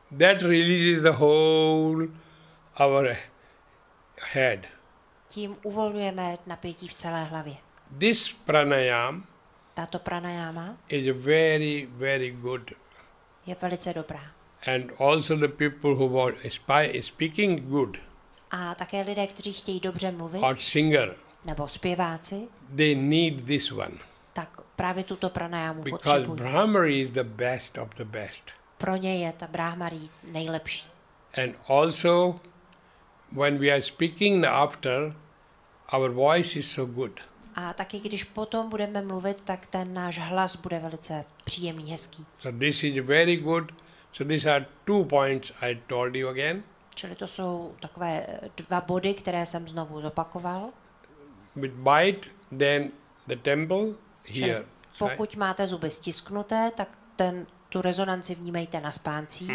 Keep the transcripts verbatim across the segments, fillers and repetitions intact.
that releases the whole our head. Tím uvolňujeme napětí v celé hlavě. This pranayam Tato pranayama is very, very good. je velice dobrá. And also the people who are spy, speaking good A také lidé, kteří chtějí dobře mluvit, or singer, nebo zpěváci, they need this one. tak právě tuto pranayamu Because potřebují. Brahmari is the best of the best. Pro ně je ta Brahmari nejlepší. And also, when we are speaking after, our voice is so good. A taky když potom budeme mluvit, tak ten náš hlas bude velice příjemný, hezký. So this is very good. So these are two points I told you again. Čili to jsou takové dva body, které jsem znovu zopakoval. With bite, then the temple Čili here. pokud máte zuby stisknuté, tak ten, tu rezonanci vnímejte na spáncích.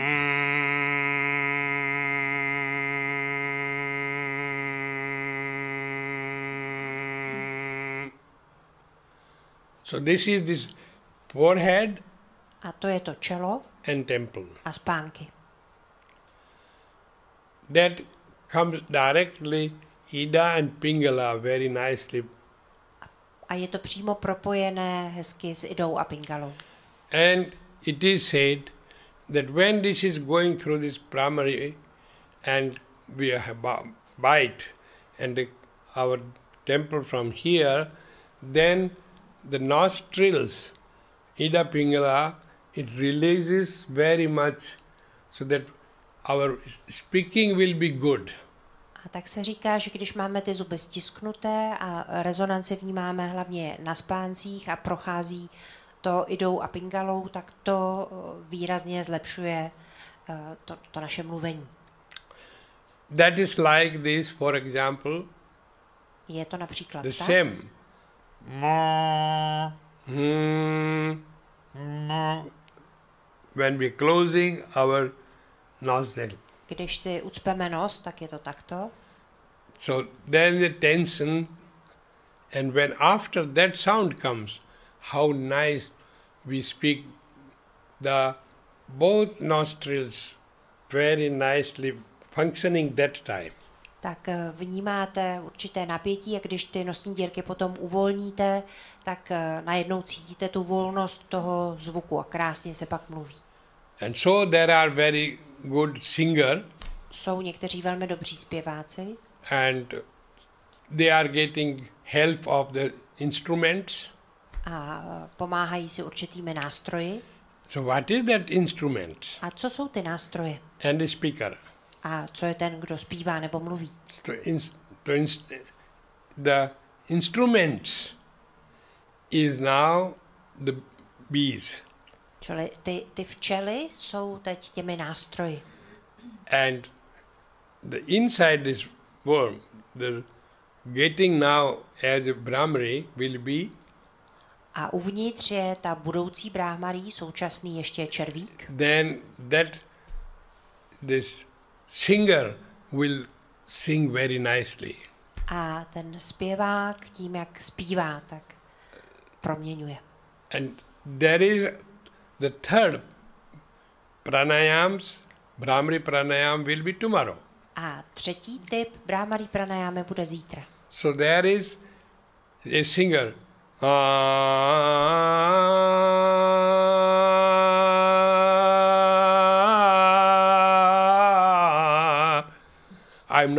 So this is this forehead A to je to čelo and temple. a spánky. That comes directly, Ida and Pingala very nicely. A je to přímo propojené hezky s Idou a Pingalou. And it is said that when this is going through this primary and we have bite and the, our temple from here, then the nostrils, Ida Pingala, it releases very much so that our speaking will be good. A tak se říká, že když máme ty zuby stisknuté a rezonanci vnímáme hlavně na spáncích a prochází to Idou a Pingalou, tak to výrazně zlepšuje to, to naše mluvení. That is like this, for example, Je to například the tak. same. Hmm. When we're closing our nostril. Když si ucpeme nos, tak je to takto. So then the tension, and when after that sound comes, how nice we speak, the both nostrils very nicely functioning that time. Tak vnímáte určité napětí a když ty nosní dírky potom uvolníte, tak najednou cítíte tu volnost toho zvuku a krásně se pak mluví. And so there are very good singer Jsou někteří velmi dobří zpěváci and they are getting help of the instruments. a pomáhají si určitými nástroji. So what is that instrument? A co jsou ty nástroje? And the speaker. A co je ten, kdo zpívá nebo mluví? So in, to in, the instruments is now the bees. Čili ty, ty včely jsou teď těmi nástroji. And the inside this worm, the getting now as a Brahmari will be A uvnitř je ta budoucí Brahmarí, současný ještě červík. then that this singer will sing very nicely. A ten zpěvák tím, jak zpívá, tak proměňuje. And there is the third pranayams, Brahmari pranayam will be tomorrow. A třetí typ Brahmarí pranayamy bude zítra. So there is a singer. I'm not